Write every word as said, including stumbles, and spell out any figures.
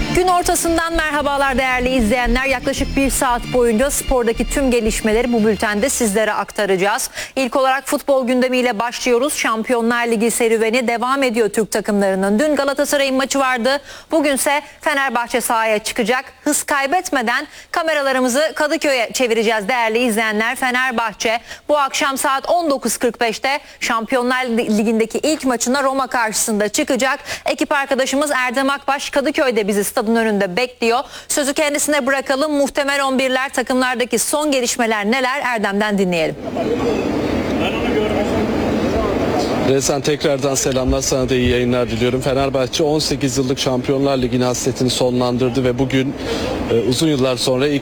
Gün ortasından merhabalar değerli izleyenler. Yaklaşık bir saat boyunca spordaki tüm gelişmeleri bu bültende sizlere aktaracağız. İlk olarak futbol gündemiyle başlıyoruz. Şampiyonlar Ligi serüveni devam ediyor Türk takımlarının. Dün Galatasaray'ın maçı vardı. Bugünse Fenerbahçe sahaya çıkacak. Hız kaybetmeden kameralarımızı Kadıköy'e çevireceğiz değerli izleyenler. Fenerbahçe bu akşam saat on dokuz kırk beşte Şampiyonlar Ligi'ndeki ilk maçına Roma karşısında çıkacak. Ekip arkadaşımız Erdem Akbaş Kadıköy'de bizi stadın önünde bekliyor. Sözü kendisine bırakalım. Muhtemel on birler, takımlardaki son gelişmeler neler? Erdem'den dinleyelim. Resen tekrardan selamlar, sana da iyi yayınlar diliyorum. Fenerbahçe on sekiz yıllık Şampiyonlar Ligi'nin hasretini sonlandırdı ve bugün e, uzun yıllar sonra ilk